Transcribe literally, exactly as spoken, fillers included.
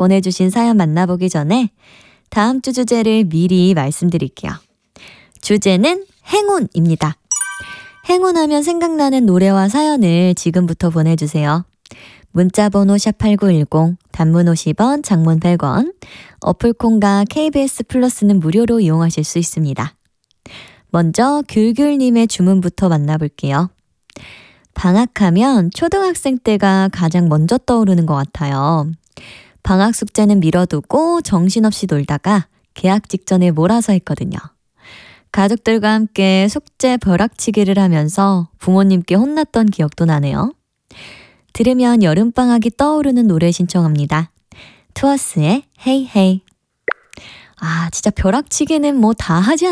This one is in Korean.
보내주신 사연 만나보기 전에 다음 주 주제를 미리 말씀드릴게요. 주제는 행운입니다. 행운하면 생각나는 노래와 사연을 지금부터 보내주세요. 문자번호 샵팔구일공, 단문 오십 원, 장문 백 원, 어플콘과 케이비에스 플러스는 무료로 이용하실 수 있습니다. 먼저 귤귤님의 주문부터 만나볼게요. 방학하면 초등학생 때가 가장 먼저 떠오르는 것 같아요. 방학 숙제는 미뤄두고 정신없이 놀다가 개학 직전에 몰아서 했거든요. 가족들과 함께 숙제 벼락치기를 하면서 부모님께 혼났던 기억도 나네요. 들으면 여름방학이 떠오르는 노래 신청합니다. 투어스의 헤이 헤이. 아, 진짜 벼락치기는 뭐 다 하지